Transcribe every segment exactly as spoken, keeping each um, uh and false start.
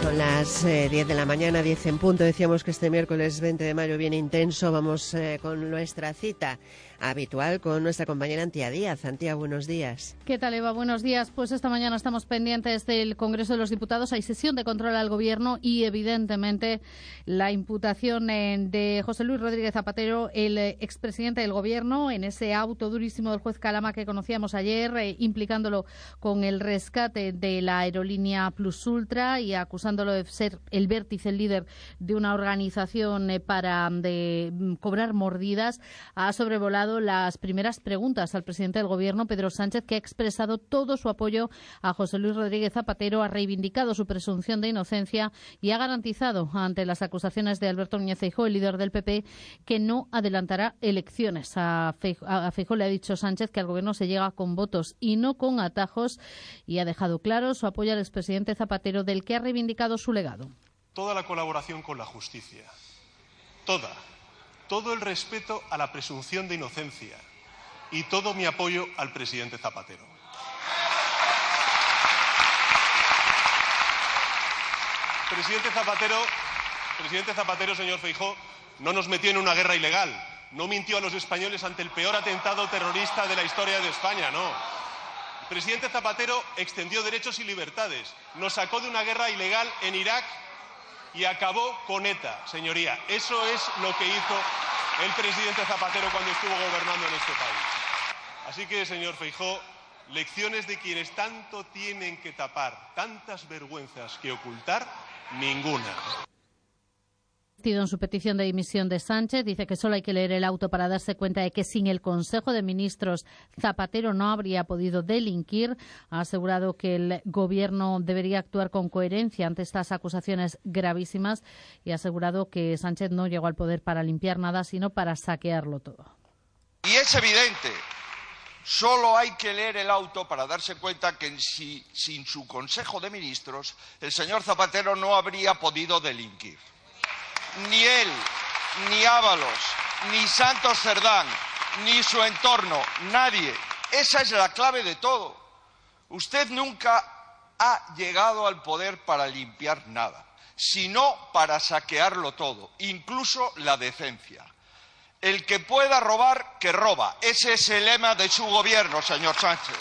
Son las eh, diez de la mañana, diez en punto. Decíamos que este miércoles veinte de mayo viene intenso. Vamos eh, con nuestra cita habitual con nuestra compañera Antía Díaz. Antía, buenos días. ¿Qué tal, Eva? Buenos días. Pues esta mañana estamos pendientes del Congreso de los Diputados. Hay sesión de control al Gobierno y, evidentemente, la imputación de José Luis Rodríguez Zapatero, el expresidente del Gobierno, en ese auto durísimo del juez Calama que conocíamos ayer, eh, implicándolo con el rescate de la aerolínea Plus Ultra y acusándolo de ser el vértice, el líder de una organización eh, para de, cobrar mordidas. Ha sobrevolado las primeras preguntas al presidente del Gobierno, Pedro Sánchez, que ha expresado todo su apoyo a José Luis Rodríguez Zapatero, ha reivindicado su presunción de inocencia y ha garantizado ante las acusaciones de Alberto Núñez Feijóo, el líder del P P, que no adelantará elecciones. A Feijóo, a Feijóo le ha dicho Sánchez que al Gobierno se llega con votos y no con atajos, y ha dejado claro su apoyo al expresidente Zapatero, del que ha reivindicado su legado. Toda la colaboración con la justicia, toda. Todo el respeto a la presunción de inocencia y todo mi apoyo al presidente Zapatero. Presidente Zapatero, presidente Zapatero, señor Feijóo, no nos metió en una guerra ilegal, no mintió a los españoles ante el peor atentado terrorista de la historia de España, no. El presidente Zapatero extendió derechos y libertades, nos sacó de una guerra ilegal en Irak y acabó con ETA, señoría. Eso es lo que hizo el presidente Zapatero cuando estuvo gobernando en este país. Así que, señor Feijóo, lecciones de quienes tanto tienen que tapar, tantas vergüenzas que ocultar, ninguna. En su petición de dimisión de Sánchez, dice que solo hay que leer el auto para darse cuenta de que sin el Consejo de Ministros Zapatero no habría podido delinquir. Ha asegurado que el Gobierno debería actuar con coherencia ante estas acusaciones gravísimas y ha asegurado que Sánchez no llegó al poder para limpiar nada, sino para saquearlo todo. Y es evidente, solo hay que leer el auto para darse cuenta que si, sin su Consejo de Ministros el señor Zapatero no habría podido delinquir. Ni él, ni Ábalos, ni Santos Cerdán, ni su entorno, nadie. Esa es la clave de todo. Usted nunca ha llegado al poder para limpiar nada, sino para saquearlo todo, incluso la decencia. El que pueda robar, que roba. Ese es el lema de su gobierno, señor Sánchez.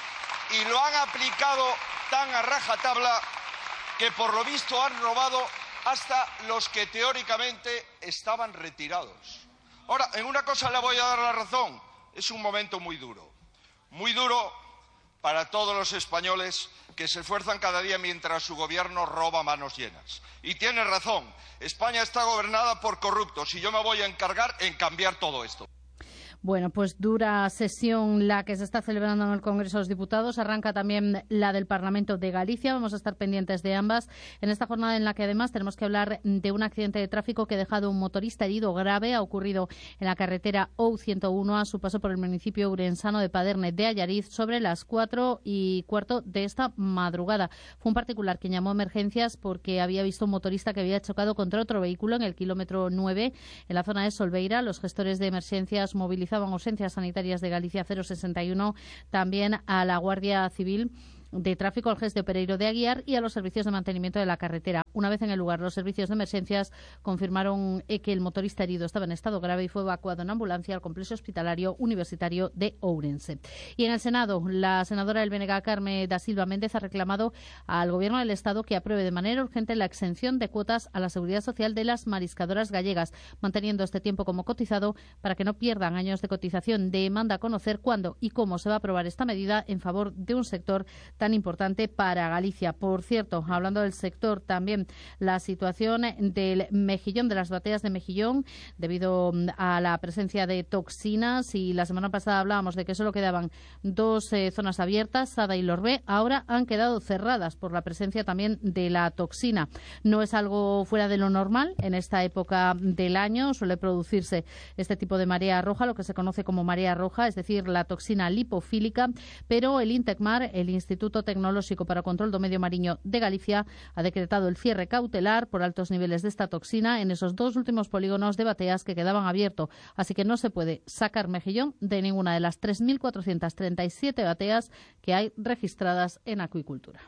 Y lo han aplicado tan a rajatabla que por lo visto han robado hasta los que teóricamente estaban retirados. Ahora, en una cosa le voy a dar la razón. Es un momento muy duro. Muy duro para todos los españoles que se esfuerzan cada día mientras su gobierno roba manos llenas. Y tiene razón. España está gobernada por corruptos y yo me voy a encargar en cambiar todo esto. Bueno, pues dura sesión la que se está celebrando en el Congreso de los Diputados. Arranca también la del Parlamento de Galicia. Vamos a estar pendientes de ambas en esta jornada en la que además tenemos que hablar de un accidente de tráfico que ha dejado un motorista herido grave. Ha ocurrido en la carretera O ciento uno a su paso por el municipio urensano de Paderne de Allariz sobre las cuatro y cuarto de esta madrugada. Fue un particular quien llamó a emergencias porque había visto un motorista que había chocado contra otro vehículo en el kilómetro nueve en la zona de Solbeira. Los gestores de emergencias movilizaban urgencias sanitarias de Galicia cero sesenta y uno, también a la Guardia Civil de Tráfico, al G E S de Pereiro de Aguiar y a los servicios de mantenimiento de la carretera. Una vez en el lugar, los servicios de emergencias confirmaron que el motorista herido estaba en estado grave y fue evacuado en ambulancia al complejo hospitalario universitario de Ourense. Y en el Senado, la senadora del B N G, Carme da Silva Méndez, ha reclamado al Gobierno del Estado que apruebe de manera urgente la exención de cuotas a la seguridad social de las mariscadoras gallegas, manteniendo este tiempo como cotizado para que no pierdan años de cotización. Demanda conocer cuándo y cómo se va a aprobar esta medida en favor de un sector tan importante para Galicia. Por cierto, hablando del sector, también la situación del mejillón, de las bateas de mejillón, debido a la presencia de toxinas, y la semana pasada hablábamos de que solo quedaban dos eh, zonas abiertas, Sada y Lorbé, ahora han quedado cerradas por la presencia también de la toxina. No es algo fuera de lo normal en esta época del año, suele producirse este tipo de marea roja, lo que se conoce como marea roja, es decir, la toxina lipofílica, pero el INTECMAR, el Instituto Tecnolóxico para o Control do Medio Mariño de Galicia, ha decretado el cierre cautelar por altos niveles de esta toxina en esos dos últimos polígonos de bateas que quedaban abiertos, así que no se puede sacar mejillón de ninguna de las tres mil cuatrocientas treinta y siete bateas que hay registradas en acuicultura.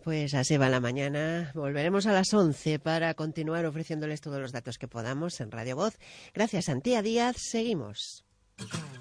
Pues así va la mañana. Volveremos a las once para continuar ofreciéndoles todos los datos que podamos en Radio Voz. Gracias, Antía Díaz. Seguimos.